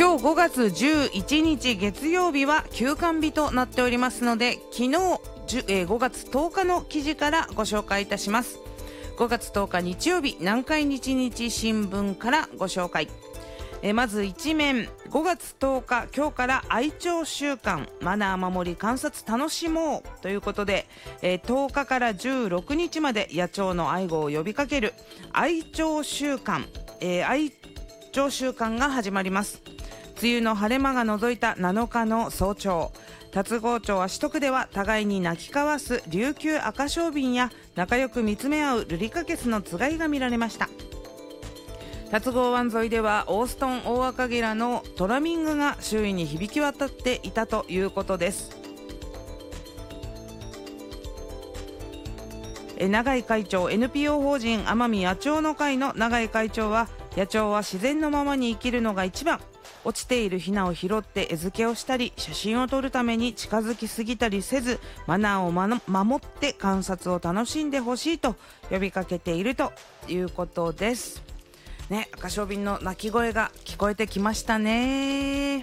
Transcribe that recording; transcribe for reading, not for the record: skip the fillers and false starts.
今日5月11日月曜日は休館日となっておりますので、昨日5月10日の記事からご紹介いたします。5月10日日曜日、南海日日新聞からご紹介。まず一面、5月10日今日から愛鳥週間、マナー守り観察楽しもうということで、10日から16日まで野鳥の愛護を呼びかける愛鳥週間、愛鳥週間が始まります。梅雨の晴れ間が除いた7日の早朝、龍郷町芦徳では互いに鳴き交わす琉球アカショウビンや仲良く見つめ合うルリカケスのつがいが見られました。龍郷湾沿いではオーストンオオアカゲラのトラミングが周囲に響き渡っていたということです。永井会長、 NPO 法人奄美野鳥の会の永井会長は、野鳥は自然のままに生きるのが一番、落ちているヒナを拾って餌付けをしたり写真を撮るために近づきすぎたりせず、マナーを守って観察を楽しんでほしいと呼びかけているということですね。アカショウビンの鳴き声が聞こえてきましたね。